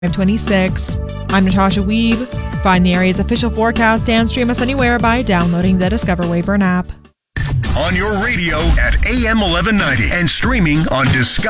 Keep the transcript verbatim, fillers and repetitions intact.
twenty-six. I'm Natasha Weeb. Find the area's official forecast and stream us anywhere by downloading the Discover Weyburn app. On your radio at A M eleven ninety and streaming on Discover.